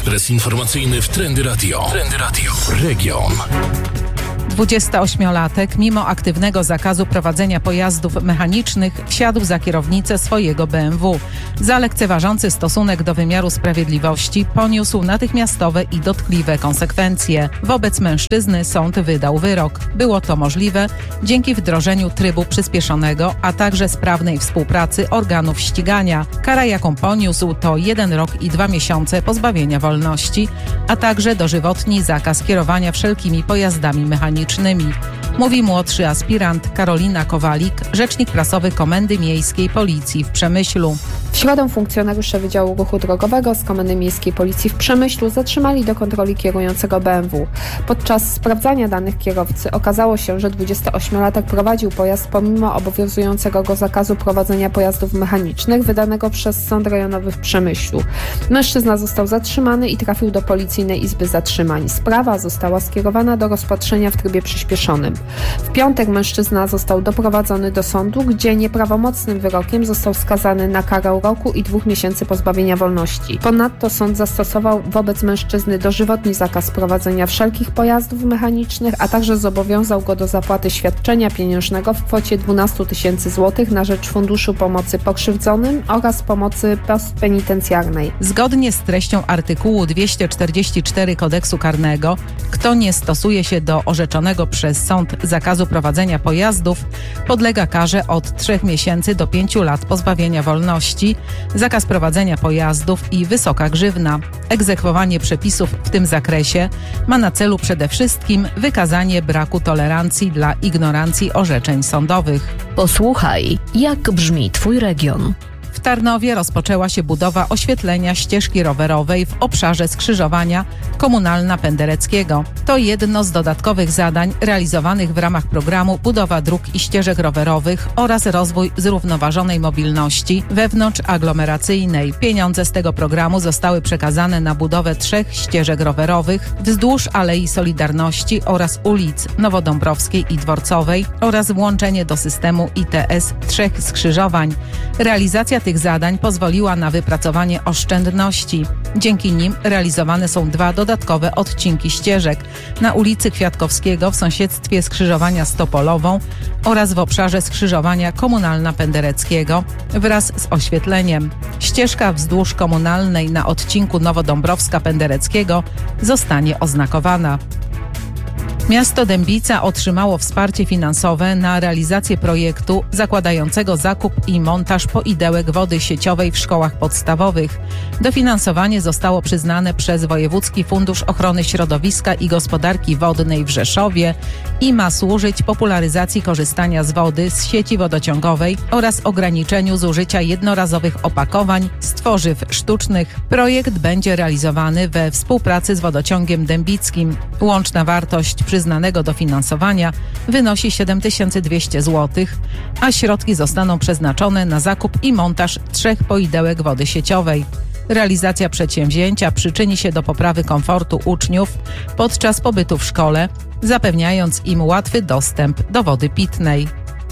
Ekspres informacyjny w Trendy Radio. Trendy Radio. Region. 28-latek, mimo aktywnego zakazu prowadzenia pojazdów mechanicznych, wsiadł za kierownicę swojego BMW. Za lekceważący stosunek do wymiaru sprawiedliwości poniósł natychmiastowe i dotkliwe konsekwencje. Wobec mężczyzny sąd wydał wyrok. Było to możliwe dzięki wdrożeniu trybu przyspieszonego, a także sprawnej współpracy organów ścigania. Kara, jaką poniósł, to 1 rok i 2 miesiące pozbawienia wolności, a także dożywotni zakaz kierowania wszelkimi pojazdami mechanicznymi. Mówi młodszy aspirant Karolina Kowalik, rzecznik prasowy Komendy Miejskiej Policji w Przemyślu. W środę funkcjonariusze Wydziału Ruchu Drogowego z Komendy Miejskiej Policji w Przemyślu zatrzymali do kontroli kierującego BMW. Podczas sprawdzania danych kierowcy okazało się, że 28-latek prowadził pojazd pomimo obowiązującego go zakazu prowadzenia pojazdów mechanicznych wydanego przez Sąd Rejonowy w Przemyślu. Mężczyzna został zatrzymany i trafił do Policyjnej Izby Zatrzymań. Sprawa została skierowana do rozpatrzenia w trybie przyspieszonym. W piątek mężczyzna został doprowadzony do sądu, gdzie nieprawomocnym wyrokiem został skazany na karę roku i 2 miesięcy pozbawienia wolności. Ponadto sąd zastosował wobec mężczyzny dożywotni zakaz prowadzenia wszelkich pojazdów mechanicznych, a także zobowiązał go do zapłaty świadczenia pieniężnego w kwocie 12 000 złotych na rzecz Funduszu Pomocy Pokrzywdzonym oraz pomocy postpenitencjarnej. Zgodnie z treścią artykułu 244 Kodeksu Karnego, kto nie stosuje się do orzeczonego przez sąd zakazu prowadzenia pojazdów, podlega karze od 3 miesięcy do 5 lat pozbawienia wolności, zakaz prowadzenia pojazdów i wysoka grzywna. Egzekwowanie przepisów w tym zakresie ma na celu przede wszystkim wykazanie braku tolerancji dla ignorancji orzeczeń sądowych. Posłuchaj, jak brzmi Twój region. W Tarnowie rozpoczęła się budowa oświetlenia ścieżki rowerowej w obszarze skrzyżowania Komunalna Pendereckiego. To jedno z dodatkowych zadań realizowanych w ramach programu Budowa dróg i ścieżek rowerowych oraz rozwój zrównoważonej mobilności wewnątrzaglomeracyjnej. Pieniądze z tego programu zostały przekazane na budowę 3 ścieżek rowerowych wzdłuż Alei Solidarności oraz ulic Nowodąbrowskiej i Dworcowej oraz włączenie do systemu ITS 3 skrzyżowań. Realizacja tych zadań pozwoliła na wypracowanie oszczędności. Dzięki nim realizowane są 2 dodatkowe odcinki ścieżek na ulicy Kwiatkowskiego w sąsiedztwie skrzyżowania z Topolową oraz w obszarze skrzyżowania Komunalna Pendereckiego wraz z oświetleniem. Ścieżka wzdłuż Komunalnej na odcinku Nowodąbrowska-Pendereckiego zostanie oznakowana. Miasto Dębica otrzymało wsparcie finansowe na realizację projektu zakładającego zakup i montaż poidełek wody sieciowej w szkołach podstawowych. Dofinansowanie zostało przyznane przez Wojewódzki Fundusz Ochrony Środowiska i Gospodarki Wodnej w Rzeszowie i ma służyć popularyzacji korzystania z wody z sieci wodociągowej oraz ograniczeniu zużycia jednorazowych opakowań z tworzyw sztucznych. Projekt będzie realizowany we współpracy z Wodociągiem Dębickim. Łączna wartość przyznanego dofinansowania wynosi 7200 zł, a środki zostaną przeznaczone na zakup i montaż 3 poidełek wody sieciowej. Realizacja przedsięwzięcia przyczyni się do poprawy komfortu uczniów podczas pobytu w szkole, zapewniając im łatwy dostęp do wody pitnej.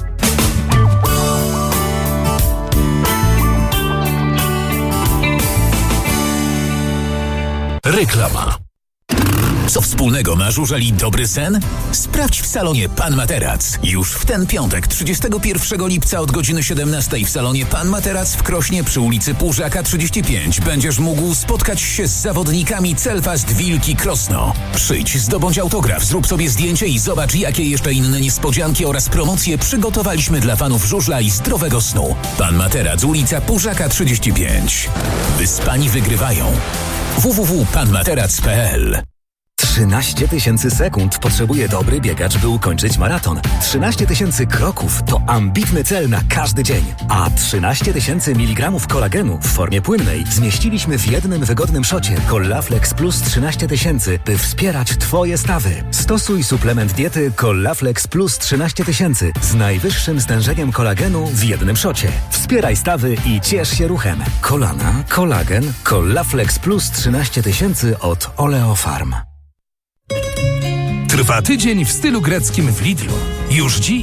Reklama. Co wspólnego ma żużel i dobry sen? Sprawdź w salonie Pan Materac. Już w ten piątek, 31 lipca od godziny 17 w salonie Pan Materac w Krośnie przy ulicy Półżaka 35 będziesz mógł spotkać się z zawodnikami Celfast Wilki Krosno. Przyjdź, zdobądź autograf, zrób sobie zdjęcie i zobacz, jakie jeszcze inne niespodzianki oraz promocje przygotowaliśmy dla fanów żużla i zdrowego snu. Pan Materac, ulica Półżaka 35. Wyspani wygrywają. www.panmaterac.pl 13 000 sekund potrzebuje dobry biegacz, by ukończyć maraton. 13 000 kroków to ambitny cel na każdy dzień. A 13 000 mg kolagenu w formie płynnej zmieściliśmy w jednym wygodnym szocie Collaflex Plus 13 000, by wspierać Twoje stawy. Stosuj suplement diety Collaflex Plus 13 000 z najwyższym stężeniem kolagenu w jednym szocie. Wspieraj stawy i ciesz się ruchem. Kolana, kolagen, Collaflex Plus 13 000 od Oleofarm. Trwa tydzień w stylu greckim w Lidlu. Już dziś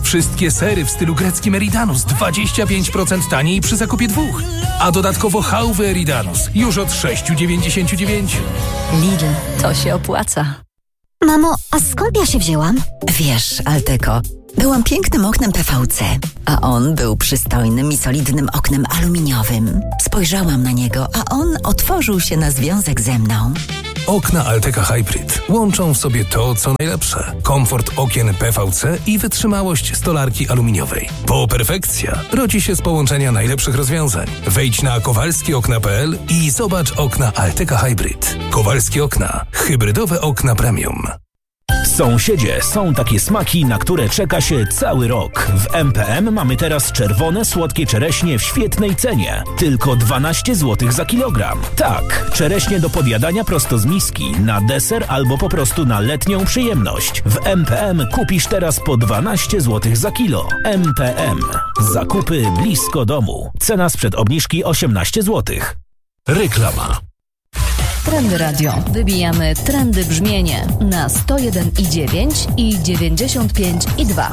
Wszystkie sery w stylu greckim Eridanus 25% taniej przy zakupie 2. A dodatkowo chałwy Eridanus już od 6,99. Lidl, to się opłaca. Mamo, a skąd ja się wzięłam? Wiesz, Alteco, byłam pięknym oknem PVC, a on był przystojnym i solidnym oknem aluminiowym. Spojrzałam na niego, a on otworzył się na związek ze mną. Okna Alteca Hybrid łączą w sobie to, co najlepsze. Komfort okien PVC i wytrzymałość stolarki aluminiowej. Bo perfekcja rodzi się z połączenia najlepszych rozwiązań. Wejdź na kowalskiokna.pl i zobacz okna Alteca Hybrid. Kowalskie okna. Hybrydowe okna premium. Sąsiedzie, są takie smaki, na które czeka się cały rok. W MPM mamy teraz czerwone, słodkie czereśnie w świetnej cenie. Tylko 12 zł za kilogram. Tak, czereśnie do podjadania prosto z miski, na deser albo po prostu na letnią przyjemność. W MPM kupisz teraz po 12 zł za kilo. MPM. Zakupy blisko domu. Cena sprzed obniżki 18 zł. Reklama. Trendy Radio. Wybijamy trendy brzmienie na 101,9 i 95,2.